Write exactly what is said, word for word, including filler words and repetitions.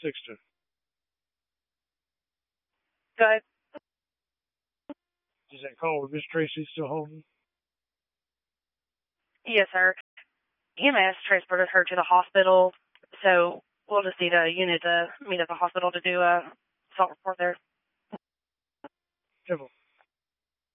Sixter. Go ahead. Is that call with Miss Tracy still holding? Yes, sir. E M S transported her to the hospital, so we'll just need a unit to meet at the hospital to do a assault report there. Careful.